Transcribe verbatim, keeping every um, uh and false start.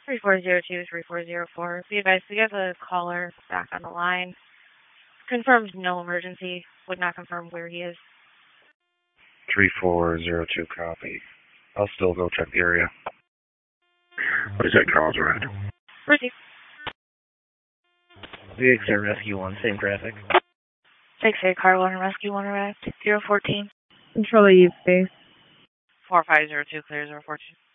three four zero two, three four zero four. Be advised, we have a caller back on the line. Confirms no emergency. Would not confirm where he is. three four zero two, copy. I'll still go check the area. What is that, Carl's around? Receive. V X R Rescue one, same traffic. six eight, Car one, Rescue one, arrived. zero fourteen. Control A U space. four five zero two, clear zero fourteen.